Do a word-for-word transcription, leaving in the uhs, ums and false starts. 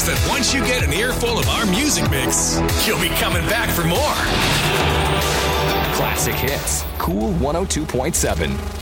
swears that once you get an earful of our music mix, you'll be coming back for more. Classic hits. Cool one oh two point seven.